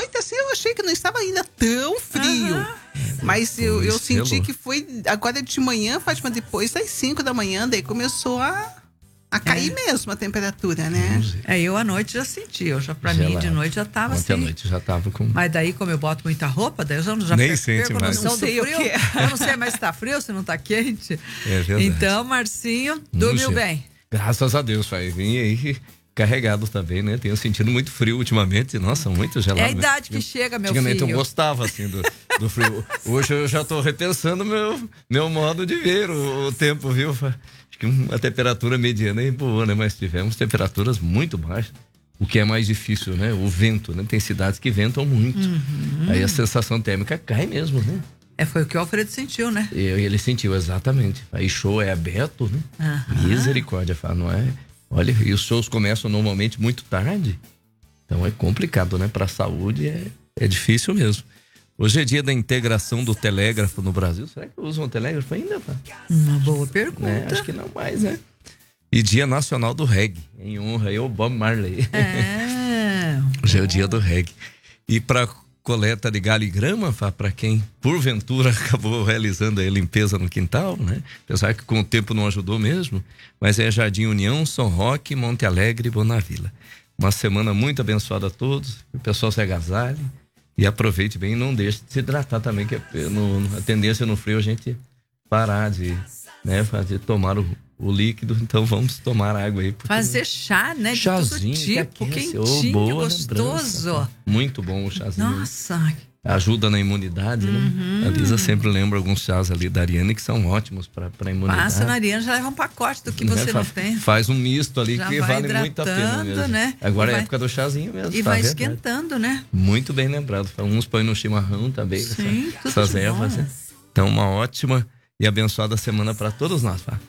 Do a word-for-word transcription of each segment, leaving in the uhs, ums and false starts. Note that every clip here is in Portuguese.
noite, assim, eu achei que não estava ainda tão frio. Aham. Mas eu, eu Foi senti selo. que foi agora de manhã, Fátima, depois das cinco da manhã, daí começou a, a cair É. mesmo a temperatura, né? É, eu à noite já senti, eu já, pra mim Gelado. de noite já tava Ontem à assim. noite já tava com... Mas daí, como eu boto muita roupa, daí eu já, já Nem per- sente perco a mais. noção Não do sei o frio. que é. Eu não sei mais se tá frio, se não tá quente. É verdade. Então, Marcinho, dormiu Hum, bem. Graças a Deus, vai vir aí carregado também, né? Tenho sentido muito frio ultimamente. Nossa, muito gelado. É a idade que chega, meu Antigamente filho. eu gostava, assim, do, do frio. Hoje eu já tô repensando meu, meu modo de ver o, o tempo, viu? Acho que uma temperatura mediana é boa, né? Mas tivemos temperaturas muito baixas. O que é mais difícil, né? O vento, né? Tem cidades que ventam muito. Uhum. Aí a sensação térmica cai mesmo, né? É, foi o que o Alfredo sentiu, né? E ele sentiu, exatamente. Aí show é aberto, né? Aham. Misericórdia, fala, não é? Olha, e os shows começam normalmente muito tarde. Então é complicado, né? Para a saúde é, é difícil mesmo. Hoje é dia da integração do telégrafo no Brasil. Será que usam o telégrafo ainda, pá? Uma boa pergunta. Né? Acho que não mais, né? E Dia Nacional do Reggae, em honra aí ao Bob Marley. É. Hoje é o dia do reggae. E para coleta de galho e grama, para quem porventura acabou realizando a limpeza no quintal, né? Apesar que com o tempo não ajudou mesmo, mas é Jardim União, São Roque, Monte Alegre e Bonavila. Uma semana muito abençoada a todos, que o pessoal se agasalhe e aproveite bem e não deixe de se hidratar também, que é no, a tendência no frio a gente parar de, né, de tomar o o líquido, então vamos tomar água aí. Fazer chá, né? De chazinho, todo tipo, que aquece. quentinho, Oh, boa gostoso. lembrança. Muito bom o chazinho. Nossa. Ajuda na imunidade, Uhum. né? A Lisa sempre lembra alguns chás ali da Ariane que são ótimos para a imunidade. Passa na Ariane, já leva um pacote do que você Né? não Fa- tem. Faz um misto ali Já que vai vale muito a pena hidratando, mesmo. né? Agora E é a vai- época do chazinho mesmo. E tá vai verdade. esquentando, né? Muito bem lembrado. Uns põem no chimarrão também. Sim, essa- tudo essas de ervas. bom. Né? Então, uma ótima e abençoada semana para todos nós, Fá.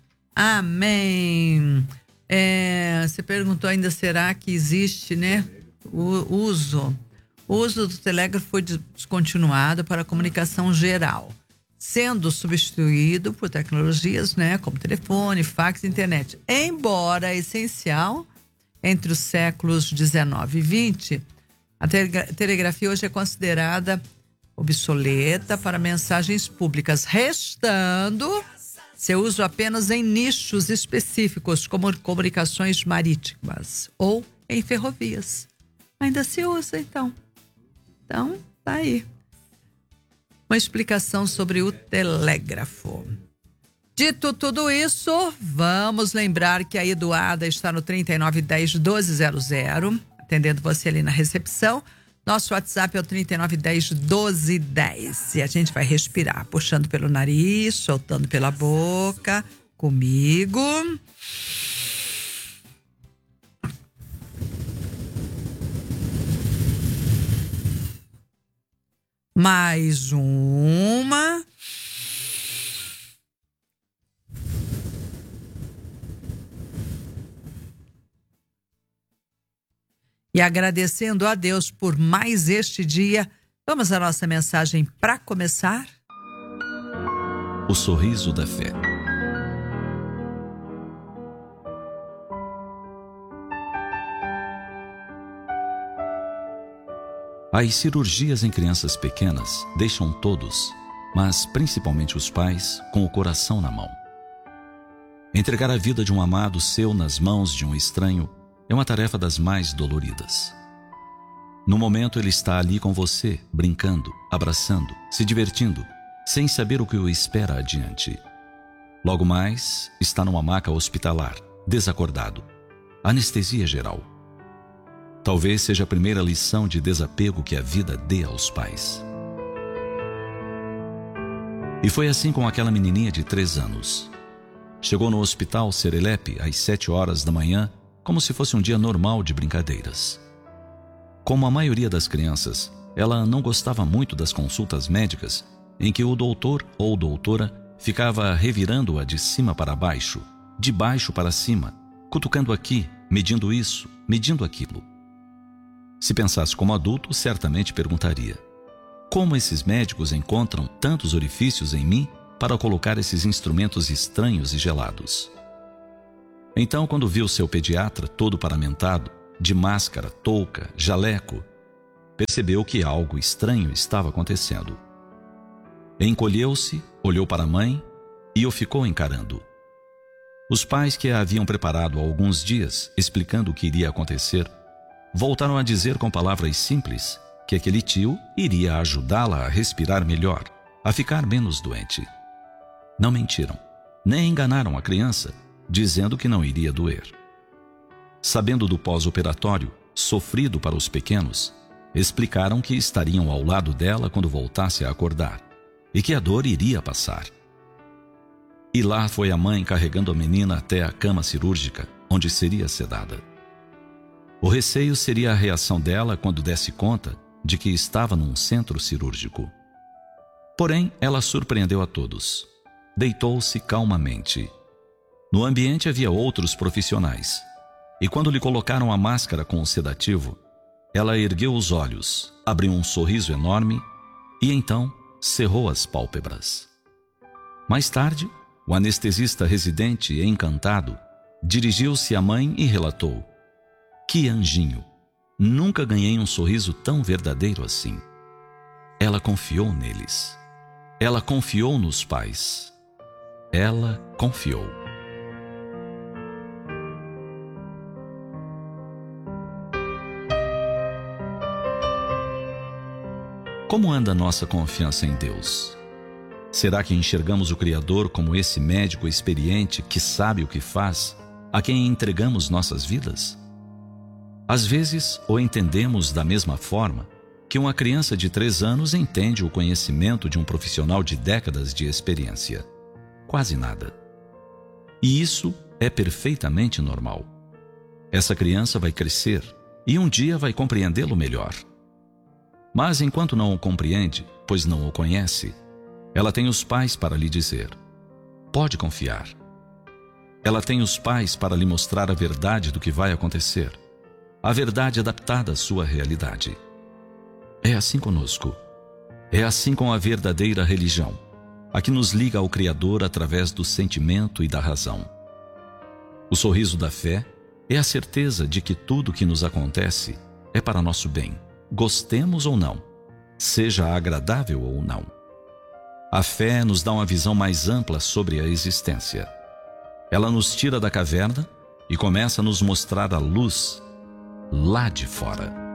Amém. É, você perguntou ainda, será que existe, né, o uso? O uso do telégrafo foi descontinuado para a comunicação geral, sendo substituído por tecnologias, né, como telefone, fax e internet. Embora essencial, entre os séculos dezenove e vinte, a telegra- telegrafia hoje é considerada obsoleta para mensagens públicas, restando seu uso apenas em nichos específicos, como comunicações marítimas ou em ferrovias. Ainda se usa, então. Então, tá aí. Uma explicação sobre o telégrafo. Dito tudo isso, vamos lembrar que a Eduarda está no trinta e nove dez, doze zero zero, atendendo você ali na recepção. Nosso WhatsApp é o trinta e nove dez, doze dez. E a gente vai respirar, puxando pelo nariz, soltando pela boca, comigo. Mais uma. E agradecendo a Deus por mais este dia, vamos à nossa mensagem para começar. O sorriso da fé. As cirurgias em crianças pequenas deixam todos, mas principalmente os pais, com o coração na mão. Entregar a vida de um amado seu nas mãos de um estranho é uma tarefa das mais doloridas. No momento ele está ali com você, brincando, abraçando, se divertindo, sem saber o que o espera adiante. Logo mais, está numa maca hospitalar, desacordado. Anestesia geral. Talvez seja a primeira lição de desapego que a vida dê aos pais. E foi assim com aquela menininha de três anos. Chegou no hospital Serelepe às sete horas da manhã, como se fosse um dia normal de brincadeiras. Como a maioria das crianças, ela não gostava muito das consultas médicas em que o doutor ou doutora ficava revirando-a de cima para baixo, de baixo para cima, cutucando aqui, medindo isso, medindo aquilo. Se pensasse como adulto, certamente perguntaria: como esses médicos encontram tantos orifícios em mim para colocar esses instrumentos estranhos e gelados? Então, quando viu seu pediatra todo paramentado, de máscara, touca, jaleco, percebeu que algo estranho estava acontecendo. Encolheu-se, olhou para a mãe e o ficou encarando. Os pais, que a haviam preparado há alguns dias, explicando o que iria acontecer, voltaram a dizer com palavras simples que aquele tio iria ajudá-la a respirar melhor, a ficar menos doente. Não mentiram, nem enganaram a criança, dizendo que não iria doer. Sabendo do pós-operatório, sofrido para os pequenos, explicaram que estariam ao lado dela quando voltasse a acordar, e que a dor iria passar. E lá foi a mãe carregando a menina até a cama cirúrgica, onde seria sedada. O receio seria a reação dela quando desse conta de que estava num centro cirúrgico. Porém, ela surpreendeu a todos. Deitou-se calmamente. No ambiente havia outros profissionais, e quando lhe colocaram a máscara com o sedativo, ela ergueu os olhos, abriu um sorriso enorme e então cerrou as pálpebras. Mais tarde, o anestesista residente, encantado, dirigiu-se à mãe e relatou: "Que anjinho! Nunca ganhei um sorriso tão verdadeiro assim." Ela confiou neles. Ela confiou nos pais. Ela confiou. Como anda a nossa confiança em Deus? Será que enxergamos o Criador como esse médico experiente que sabe o que faz, a quem entregamos nossas vidas? Às vezes, o entendemos da mesma forma que uma criança de três anos entende o conhecimento de um profissional de décadas de experiência. Quase nada. E isso é perfeitamente normal. Essa criança vai crescer e um dia vai compreendê-lo melhor. Mas enquanto não o compreende, pois não o conhece, ela tem os pais para lhe dizer: pode confiar. Ela tem os pais para lhe mostrar a verdade do que vai acontecer, a verdade adaptada à sua realidade. É assim conosco. É assim com a verdadeira religião, a que nos liga ao Criador através do sentimento e da razão. O sorriso da fé é a certeza de que tudo que nos acontece é para nosso bem, gostemos ou não, seja agradável ou não. A fé nos dá uma visão mais ampla sobre a existência. Ela nos tira da caverna e começa a nos mostrar a luz lá de fora.